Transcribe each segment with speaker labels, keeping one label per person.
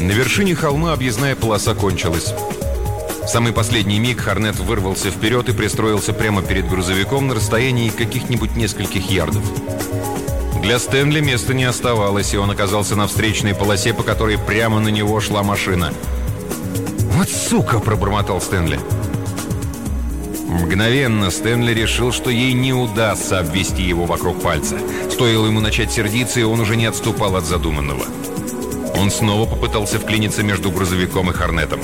Speaker 1: На вершине холма объездная полоса кончилась. В самый последний миг Хорнет вырвался вперед и пристроился прямо перед грузовиком на расстоянии каких-нибудь нескольких ярдов. Для Стэнли места не оставалось, и он оказался на встречной полосе, по которой прямо на него шла машина. «Вот сука!» – пробормотал Стэнли. Мгновенно Стэнли решил, что ей не удастся обвести его вокруг пальца. Стоило ему начать сердиться, и он уже не отступал от задуманного. Он снова попытался вклиниться между грузовиком и Хорнетом.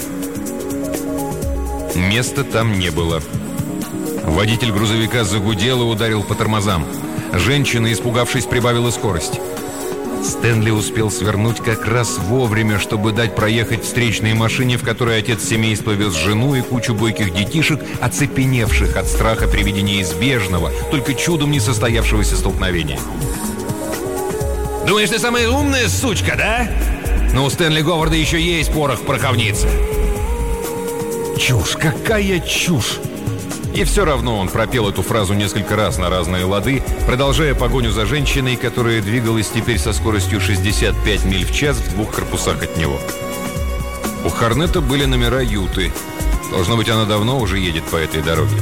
Speaker 1: Места там не было. Водитель грузовика загудел и ударил по тормозам. Женщина, испугавшись, прибавила скорость. Стэнли успел свернуть как раз вовремя, чтобы дать проехать встречной машине, в которой отец семейства вез жену и кучу бойких детишек, оцепеневших от страха при виде неизбежного, только чудом не состоявшегося столкновения. «Думаешь, ты самая умная сучка, да? Но у Стэнли Говарда еще есть порох в пороховнице». Чушь, какая чушь! И все равно он пропел эту фразу несколько раз на разные лады, продолжая погоню за женщиной, которая двигалась теперь со скоростью 65 миль в час в 2 корпусах от него. У Хорнета были номера Юты. Должно быть, она давно уже едет по этой дороге.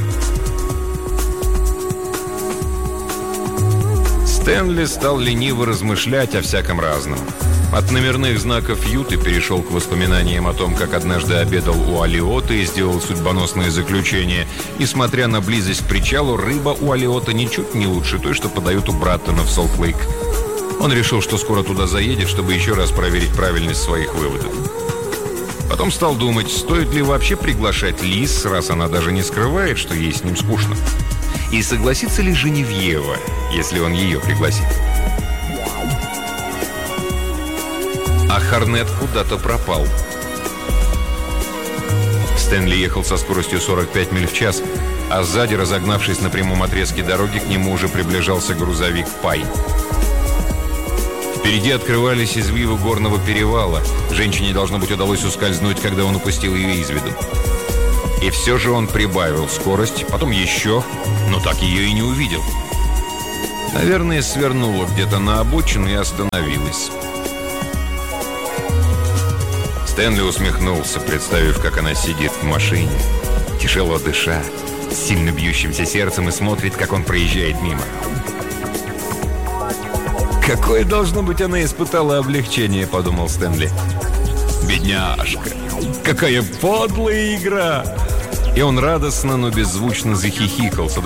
Speaker 1: Стэнли стал лениво размышлять о всяком разном. От номерных знаков Юты перешел к воспоминаниям о том, как однажды обедал у Алиота и сделал судьбоносное заключение. И, смотря на близость к причалу, рыба у Алиота ничуть не лучше той, что подают у Браттона в Солт-Лейк. Он решил, что скоро туда заедет, чтобы еще раз проверить правильность своих выводов. Потом стал думать, стоит ли вообще приглашать Лиз, раз она даже не скрывает, что ей с ним скучно. И согласится ли Женевьева, если он ее пригласит. А Хорнет куда-то пропал. Стэнли ехал со скоростью 45 миль в час, а сзади, разогнавшись на прямом отрезке дороги, к нему уже приближался грузовик «Пай». Впереди открывались извивы горного перевала. Женщине, должно быть, удалось ускользнуть, когда он упустил ее из виду. И все же он прибавил скорость, потом еще, но так ее и не увидел. Наверное, свернула где-то на обочину и остановилась. Стэнли усмехнулся, представив, как она сидит в машине, тяжело дыша, с сильно бьющимся сердцем, и смотрит, как он проезжает мимо. «Какое, должно быть, она испытала облегчение», — подумал Стэнли. «Бедняжка! Какая подлая игра!» И он радостно, но беззвучно захихикал,